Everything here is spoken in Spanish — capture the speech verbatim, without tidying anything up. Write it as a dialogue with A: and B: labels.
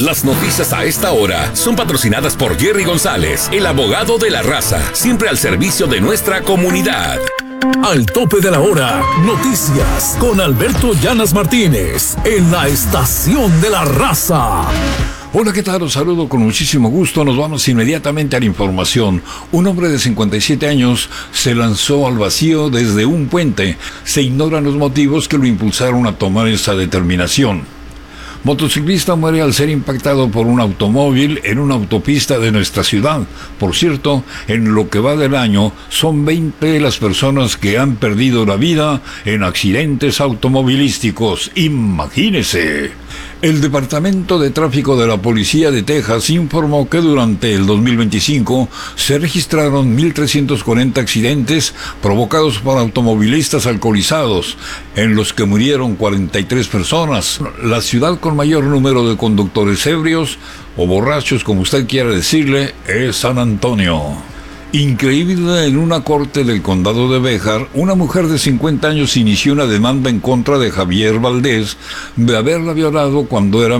A: Las noticias a esta hora son patrocinadas por Jerry González, el abogado de la raza, siempre al servicio de nuestra comunidad.
B: Al tope de la hora, noticias con Alberto Llanas Martínez, en la estación de la raza.
C: Hola, ¿qué tal? Los saludo con muchísimo gusto. Nos vamos inmediatamente a la información. Un hombre de cincuenta y siete años se lanzó al vacío desde un puente. Se ignoran los motivos que lo impulsaron a tomar esa determinación. Motociclista muere al ser impactado por un automóvil en una autopista de nuestra ciudad. Por cierto, en lo que va del año, son veinte las personas que han perdido la vida en accidentes automovilísticos. Imagínese. El Departamento de Tráfico de la Policía de Texas informó que durante el dos mil veinticinco se registraron mil trescientos cuarenta accidentes provocados por automovilistas alcoholizados, en los que murieron cuarenta y tres personas. La ciudad con mayor número de conductores ebrios, o borrachos como usted quiera decirle, es San Antonio. Increíble, en una corte del condado de Béjar, una mujer de cincuenta años inició una demanda en contra de Javier Valdés de haberla violado cuando era